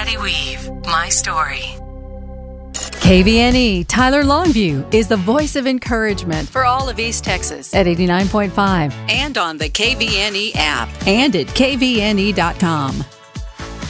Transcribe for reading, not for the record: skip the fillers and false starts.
Patty Weave, My Story. KVNE Tyler Longview is the voice of encouragement for all of East Texas at 89.5 And on the KVNE app. and at kvne.com.